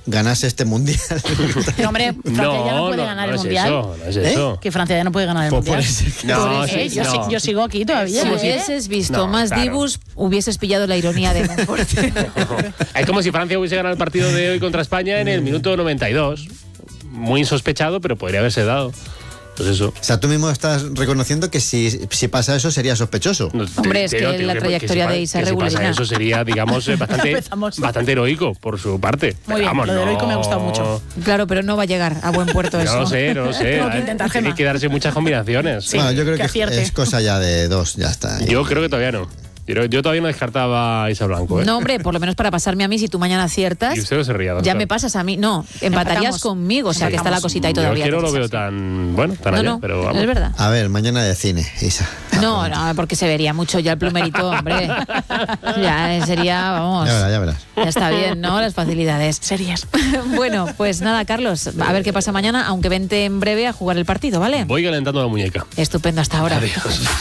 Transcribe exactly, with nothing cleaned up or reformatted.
ganase este mundial. No, hombre, Francia No, ya no puede no, ganar no el es mundial. eso, no es eso. ¿Eh? Que Francia ya no puede ganar el Pues mundial. por eso- No, ¿Eh? sí, yo, no. sí- yo sigo aquí todavía. Si ¿eh? hubieses visto No, más claro. Dibus, hubieses pillado la ironía de Monforte. Es como si Francia hubiese ganado el partido de hoy contra España en el minuto noventa y dos. Muy insospechado, pero podría haberse dado. Pues eso. O sea, tú mismo estás reconociendo que si, si pasa eso sería sospechoso. No, Hombre, es que no, la que- trayectoria que si de pa- Isa que si pasa Regularina. eso sería, digamos, eh, bastante, Empezamos. bastante heroico por su parte. Muy bien, Vamos, lo de no- heroico me ha gustado mucho. Claro, pero no va a llegar a buen puerto eso. No lo sé, no lo sé. Tengo que intentar, Tiene Gemma. que darse muchas combinaciones. Sí, bueno, yo creo que que, acierte. es cosa ya de dos, ya está. Yo creo que todavía no. Yo, yo todavía no descartaba a Isa Blanco. ¿eh? No, hombre, por lo menos para pasarme a mí, si tú mañana aciertas, Y usted no se ría. ya doctor. me pasas a mí. No, empatarías Empatamos. conmigo, o sea que está la cosita ahí Yo todavía. es que no lo Teresa, veo sí. tan bueno, tan No, allá, no, pero vamos. es verdad. A ver, mañana de cine, Isa. No, no, porque se vería mucho ya el plumerito, hombre. Ya sería, vamos. Ya verás, ya verás. Ya está bien, ¿no? Las facilidades. Series. Bueno, pues nada, Carlos, a ver qué pasa mañana, aunque vente en breve a jugar el partido, ¿vale? Voy calentando la muñeca. Estupendo, hasta ahora. Adiós.